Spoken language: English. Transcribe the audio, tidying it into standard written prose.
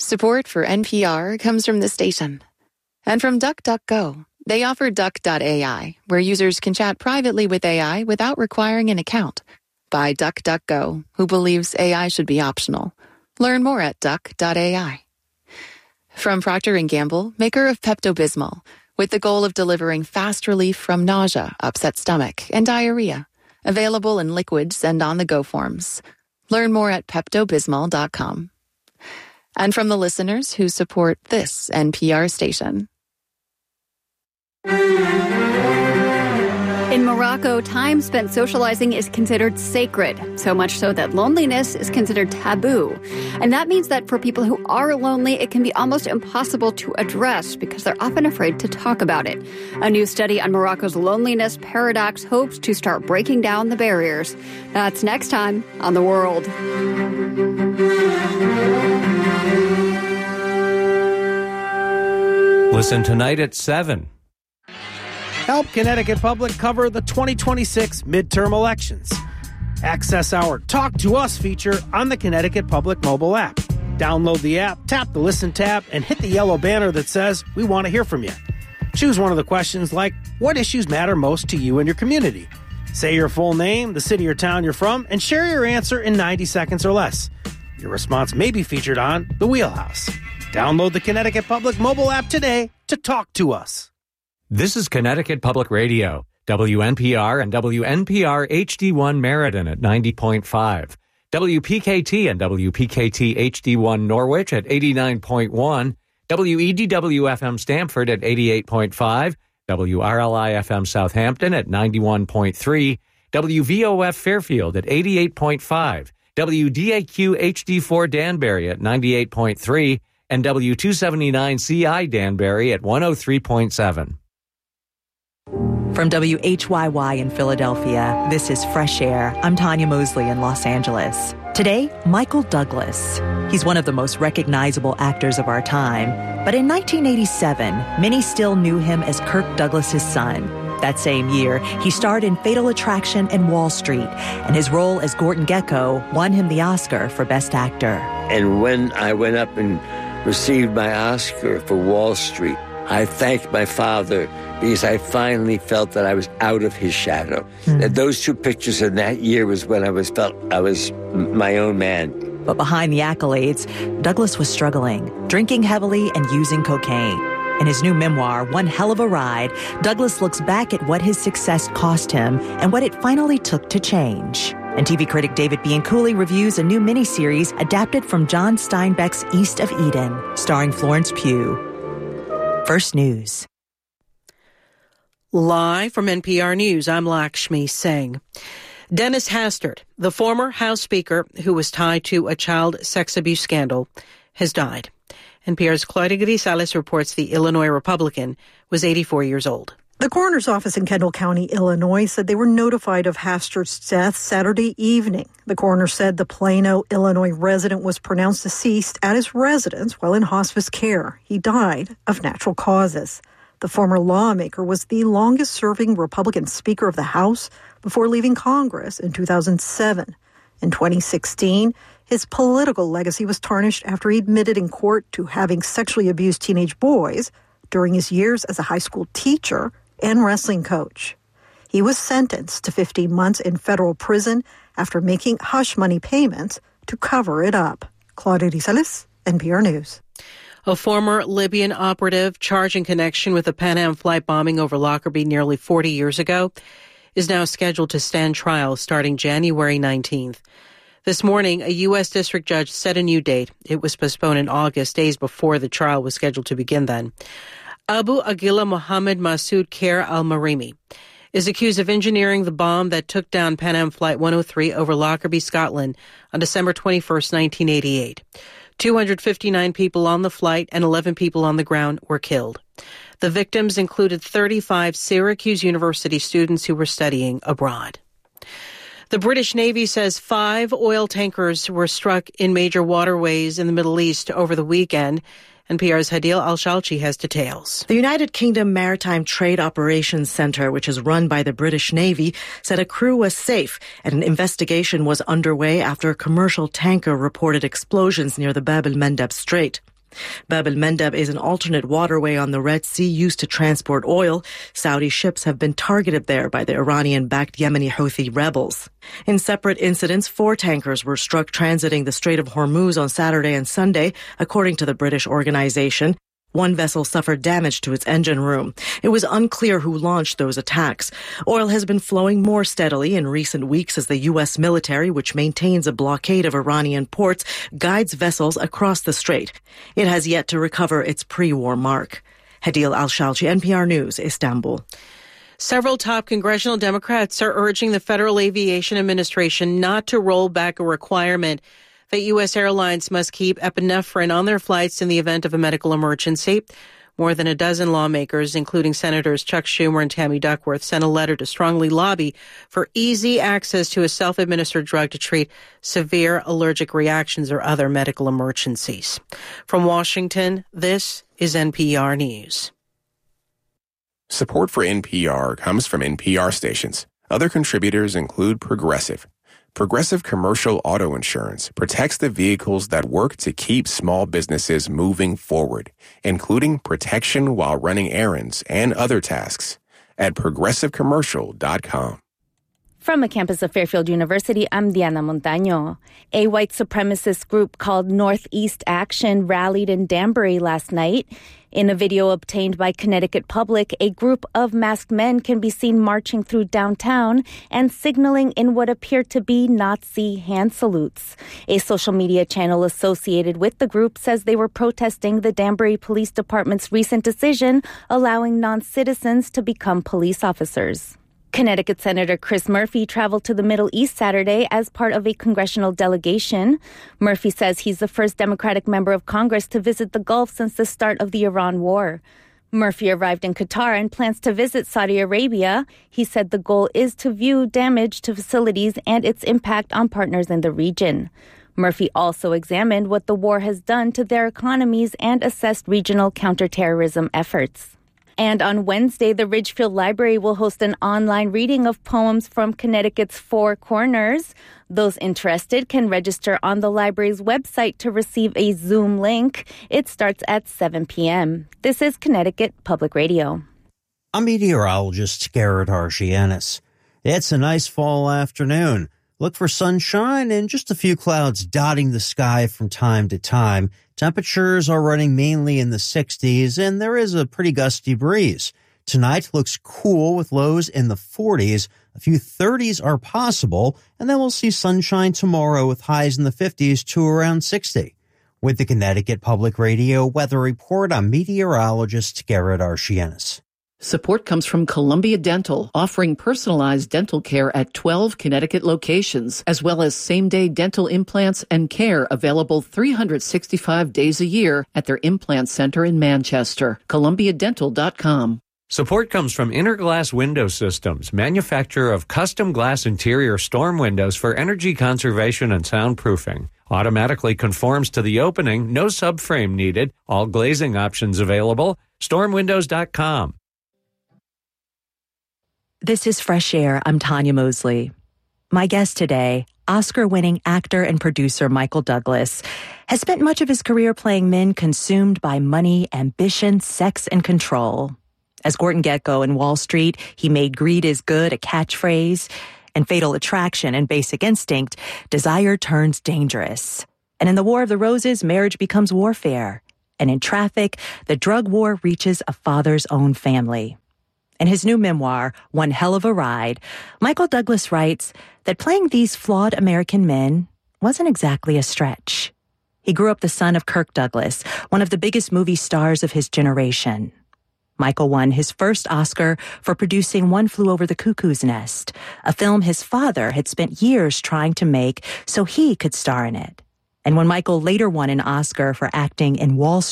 Support for NPR comes from the station. And from DuckDuckGo. They offer Duck.ai, where users can chat privately with AI without requiring an account. By DuckDuckGo, who believes AI should be optional. Learn more at Duck.ai. From Procter & Gamble, maker of Pepto-Bismol, with the goal of delivering fast relief from nausea, upset stomach, and diarrhea. Available in liquids and on-the-go forms. Learn more at PeptoBismol.com. And from the listeners who support this NPR station. In Morocco, time spent socializing is considered sacred, so much so that loneliness is considered taboo. And that means that for people who are lonely, it can be almost impossible to address because they're often afraid to talk about it. A new study on Morocco's loneliness paradox hopes to start breaking down the barriers. That's next time on The World. Listen tonight at 7. Help Connecticut Public cover the 2026 midterm elections. Access our Talk to Us feature on the Connecticut Public mobile app. Download the app, tap the Listen tab, and hit the yellow banner that says, "We want to hear from you." Choose one of the questions like, what issues matter most to you and your community? Say your full name, the city or town you're from, and share your answer in 90 seconds or less. Your response may be featured on The Wheelhouse. Download the Connecticut Public mobile app today to talk to us. This is Connecticut Public Radio, WNPR and WNPR HD1 Meriden at 90.5, WPKT and WPKT HD1 Norwich at 89.1, WEDW-FM Stamford at 88.5, WRLI-FM Southampton at 91.3, WVOF Fairfield at 88.5, WDAQ HD4 Danbury at 98.3, and W279CI Danbury at 103.7. From WHYY in Philadelphia, this is Fresh Air. I'm Tanya Mosley in Los Angeles. Today, Michael Douglas. He's one of the most recognizable actors of our time. But in 1987, many still knew him as Kirk Douglas's son. That same year, he starred in Fatal Attraction and Wall Street, and his role as Gordon Gekko won him the Oscar for Best Actor. And when I went up and received my Oscar for Wall Street, I thanked my father because I finally felt that I was out of his shadow. And those two pictures in that year was when I felt I was my own man. But behind the accolades, Douglas was struggling, drinking heavily and using cocaine. In his new memoir, One Hell of a Ride, Douglas looks back at what his success cost him and what it finally took to change. And TV critic David Bianculli reviews a new miniseries adapted from John Steinbeck's East of Eden, starring Florence Pugh. First News. Live from NPR News, I'm Lakshmi Singh. Dennis Hastert, the former House Speaker who was tied to a child sex abuse scandal, has died. NPR's Claudia Grisales reports the Illinois Republican was 84 years old. The coroner's office in Kendall County, Illinois, said they were notified of Hastert's death Saturday evening. The coroner said the Plano, Illinois resident was pronounced deceased at his residence while in hospice care. He died of natural causes. The former lawmaker was the longest-serving Republican Speaker of the House before leaving Congress in 2007. In 2016, his political legacy was tarnished after he admitted in court to having sexually abused teenage boys during his years as a high school teacher and wrestling coach. He was sentenced to 15 months in federal prison after making hush money payments to cover it up. Claudia Grisales, NPR News. A former Libyan operative charged in connection with the Pan Am flight bombing over Lockerbie nearly 40 years ago is now scheduled to stand trial starting January 19th. This morning, a U.S. district judge set a new date. It was postponed in August, days before the trial was scheduled to begin then. Abu Aguila Mohammed Masoud Khair al-Marimi is accused of engineering the bomb that took down Pan Am Flight 103 over Lockerbie, Scotland on December 21st, 1988. 259 people on the flight and 11 people on the ground were killed. The victims included 35 Syracuse University students who were studying abroad. The British Navy says 5 oil tankers were struck in major waterways in the Middle East over the weekend. NPR's Hadil Al-Shalchi has details. The United Kingdom Maritime Trade Operations Centre, which is run by the British Navy, said a crew was safe and an investigation was underway after a commercial tanker reported explosions near the Bab el-Mandeb Strait. Bab el-Mandeb is an alternate waterway on the Red Sea used to transport oil. Saudi ships have been targeted there by the Iranian-backed Yemeni Houthi rebels. In separate incidents, 4 tankers were struck transiting the Strait of Hormuz on Saturday and Sunday, according to the British organization. One vessel suffered damage to its engine room. It was unclear who launched those attacks. Oil has been flowing more steadily in recent weeks as the U.S. military, which maintains a blockade of Iranian ports, guides vessels across the strait. It has yet to recover its pre-war mark. Hadil Al-Shalchi, NPR News, Istanbul. Several top congressional Democrats are urging the Federal Aviation Administration not to roll back a requirement that U.S. airlines must keep epinephrine on their flights in the event of a medical emergency. More than a dozen lawmakers, including Senators Chuck Schumer and Tammy Duckworth, sent a letter to strongly lobby for easy access to a self-administered drug to treat severe allergic reactions or other medical emergencies. From Washington, this is NPR News. Support for NPR comes from NPR stations. Other contributors include Progressive. Progressive Commercial Auto Insurance protects the vehicles that work to keep small businesses moving forward, including protection while running errands and other tasks. At progressivecommercial.com. From the campus of Fairfield University, I'm Diana Montaño. A white supremacist group called Northeast Action rallied in Danbury last night. In a video obtained by Connecticut Public, a group of masked men can be seen marching through downtown and signaling in what appear to be Nazi hand salutes. A social media channel associated with the group says they were protesting the Danbury Police Department's recent decision allowing non-citizens to become police officers. Connecticut Senator Chris Murphy traveled to the Middle East Saturday as part of a congressional delegation. Murphy says he's the first Democratic member of Congress to visit the Gulf since the start of the Iran war. Murphy arrived in Qatar and plans to visit Saudi Arabia. He said the goal is to view damage to facilities and its impact on partners in the region. Murphy also examined what the war has done to their economies and assessed regional counterterrorism efforts. And on Wednesday, the Ridgefield Library will host an online reading of poems from Connecticut's Four Corners. Those interested can register on the library's website to receive a Zoom link. It starts at 7 p.m. This is Connecticut Public Radio. I'm meteorologist Garrett Archianis. It's a nice fall afternoon. Look for sunshine and just a few clouds dotting the sky from time to time. Temperatures are running mainly in the 60s, and there is a pretty gusty breeze. Tonight looks cool with lows in the 40s. A few 30s are possible, and then we'll see sunshine tomorrow with highs in the 50s to around 60. With the Connecticut Public Radio Weather Report, I'm meteorologist Garrett Archianis. Support comes from Columbia Dental, offering personalized dental care at 12 Connecticut locations, as well as same-day dental implants and care available 365 days a year at their implant center in Manchester. ColumbiaDental.com. Support comes from Interglass Window Systems, manufacturer of custom glass interior storm windows for energy conservation and soundproofing. Automatically conforms to the opening, no subframe needed, all glazing options available. Stormwindows.com. This is Fresh Air. I'm Tanya Mosley. My guest today, Oscar-winning actor and producer Michael Douglas, has spent much of his career playing men consumed by money, ambition, sex, and control. As Gordon Gekko in Wall Street, he made greed is good a catchphrase. In Fatal Attraction and Basic Instinct, desire turns dangerous. And in The War of the Roses, marriage becomes warfare. And in Traffic, the drug war reaches a father's own family. In his new memoir, One Hell of a Ride, Michael Douglas writes that playing these flawed American men wasn't exactly a stretch. He grew up the son of Kirk Douglas, one of the biggest movie stars of his generation. Michael won his first Oscar for producing One Flew Over the Cuckoo's Nest, a film his father had spent years trying to make so he could star in it. And when Michael later won an Oscar for acting in Wall Street,